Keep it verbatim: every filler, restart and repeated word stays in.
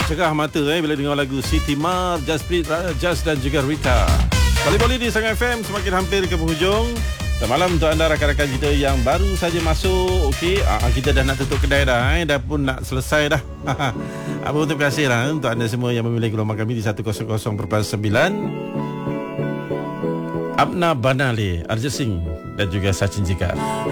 cerah mata eh bila dengar lagu Siti Mar, Jasprit, Jas dan juga Rita. Boleh-boleh di Sangat F M semakin hampir ke penghujung. Selamat malam untuk anda rakan-rakan kita yang baru saja masuk. Okey, aa, kita dah nak tutup kedai dah eh, dah pun nak selesai dah. Apa terima kasih lah untuk anda semua yang memilih gelombang kami di seratus perpuluhan sembilan. Abna Banale, Arjit Singh dan juga Sachin Jikar.